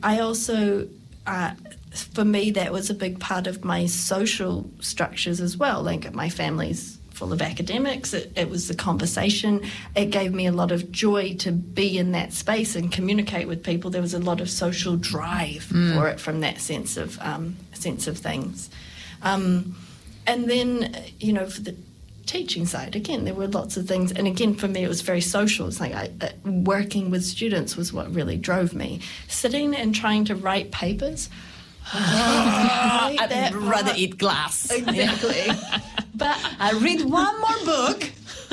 I also, for me, that was a big part of my social structures as well. Like my family's full of academics. It was the conversation. It gave me a lot of joy to be in that space and communicate with people. There was a lot of social drive for it from that sense of things. And then, for the teaching side, again, there were lots of things. And again, for me, it was very social. It's like working with students was what really drove me. Sitting and trying to write papers. I'd rather eat glass. Exactly. But I read one more book.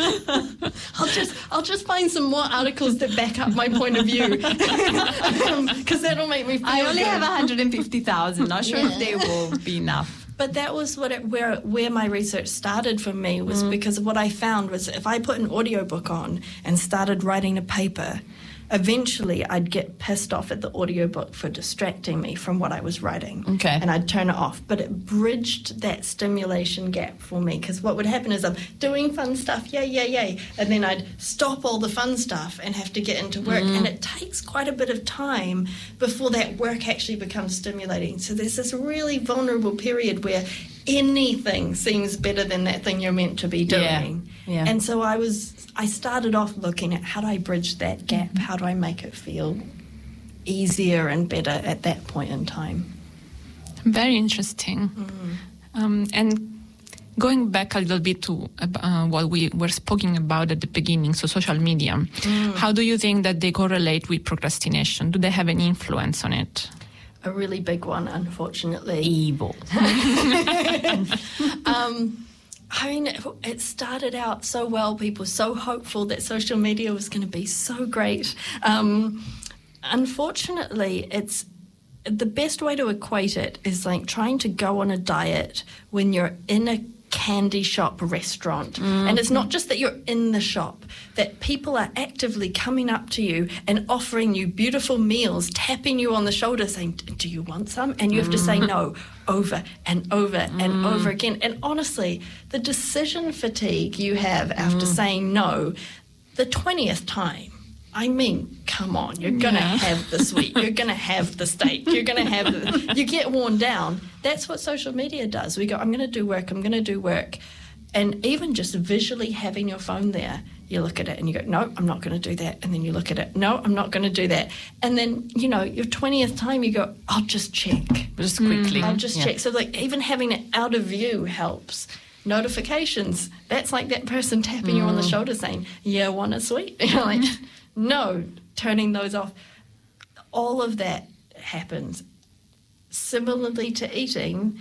I'll just find some more articles that back up my point of view, because that'll make me feel I only good. have 150,000. Not sure if they will be enough. But that was where my research started for me, was because what I found was if I put an audiobook on and started writing a paper, eventually I'd get pissed off at the audiobook for distracting me from what I was writing. Okay. And I'd turn it off. But it bridged that stimulation gap for me, because what would happen is I'm doing fun stuff, yay, and then I'd stop all the fun stuff and have to get into work. And it takes quite a bit of time before that work actually becomes stimulating. So there's this really vulnerable period where anything seems better than that thing you're meant to be doing. Yeah. And so I started off looking at how do I bridge that gap? How do I make it feel easier and better at that point in time? Very interesting. And going back a little bit to what we were speaking about at the beginning, so social media, how do you think that they correlate with procrastination? Do they have an influence on it? A really big one, unfortunately. Evil. I mean, it started out so well. People were so hopeful that social media was going to be so great. Unfortunately, it's the best way to equate it is like trying to go on a diet when you're in a candy shop restaurant. And it's not just that you're in the shop, that people are actively coming up to you and offering you beautiful meals, tapping you on the shoulder saying, do you want some? And you have to say no over and over and over again. And honestly, the decision fatigue you have after saying no the 20th time, I mean, come on, you're going to have the sweet, you're going to have the steak, you're going to have you get worn down. That's what social media does. We go, I'm going to do work. And even just visually having your phone there, you look at it and you go, no, I'm not going to do that. And then you look at it, no, I'm not going to do that. And then, your 20th time, you go, I'll just check. Just quickly. I'll just check. So like even having it out of view helps. Notifications, that's like that person tapping you on the shoulder saying, yeah, want a sweet? You're like, no, turning those off. All of that happens. Similarly to eating,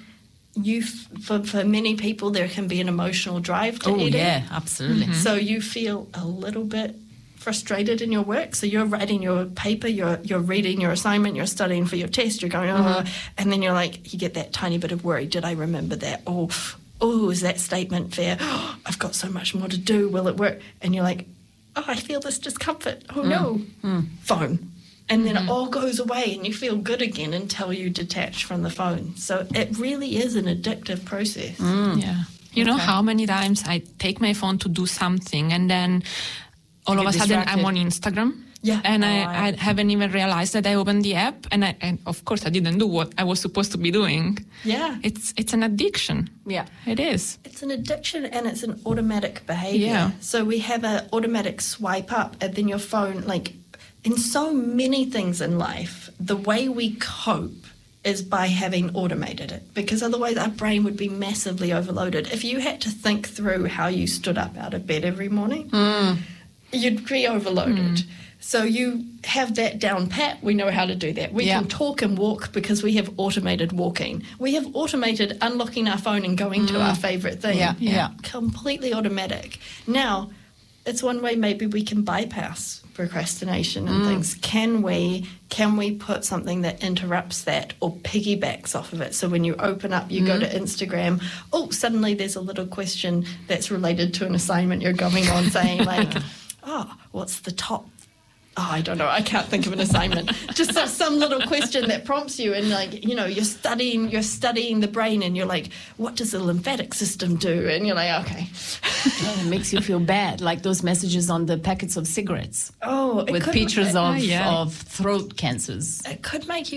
for many people, there can be an emotional drive to eating. Oh, yeah, absolutely. So you feel a little bit frustrated in your work. So you're writing your paper, you're reading your assignment, you're studying for your test, you're going, and then you're like, you get that tiny bit of worry. Did I remember that? Oh, is that statement fair? Oh, I've got so much more to do. Will it work? And you're like, oh, I feel this discomfort. Oh, no. Phone. And then it all goes away and you feel good again until you detach from the phone. So it really is an addictive process. Yeah. You know how many times I take my phone to do something and then all of a sudden I'm on Instagram? Yeah. And I haven't even realized that I opened the app and of course I didn't do what I was supposed to be doing. Yeah. It's an addiction. Yeah. It is. It's an addiction and it's an automatic behavior. Yeah. So we have an automatic swipe up and then your phone, like in so many things in life, the way we cope is by having automated it, because otherwise our brain would be massively overloaded. If you had to think through how you stood up out of bed every morning, you'd be overloaded. So you have that down pat. We know how to do that. We can talk and walk because we have automated walking. We have automated unlocking our phone and going to our favourite thing. Yeah. Completely automatic. Now, it's one way maybe we can bypass procrastination and things. Can we put something that interrupts that or piggybacks off of it? So when you open up, you go to Instagram, suddenly there's a little question that's related to an assignment you're going on saying like, what's the top? I don't know. I can't think of an assignment. Just some little question that prompts you, and like you're studying the brain, and you're like, what does the lymphatic system do? And you're like, okay. It makes you feel bad, like those messages on the packets of cigarettes. With pictures of throat cancers. It could make you